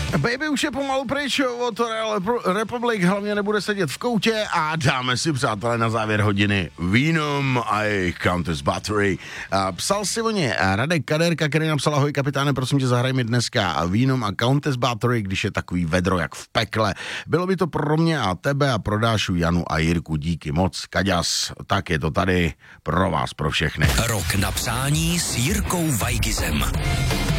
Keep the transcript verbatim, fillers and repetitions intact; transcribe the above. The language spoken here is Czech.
Baby už je pomalu pryč od Royal Republic, hlavně nebude sedět v koutě a dáme si, přátelé, na závěr hodiny Venom a jejich Countess Battery. A psal si o ně Radek Kaderka, který napsal: ahoj kapitáne, prosím tě, zahraj mi dneska Venom a Countess Battery, když je takový vedro jak v pekle. Bylo by to pro mě a tebe a pro Dášu, Janu a Jirku. Díky moc, Kaďas. Tak je to tady pro vás, pro všechny. Rok na přání s Jirkou Vajgizem.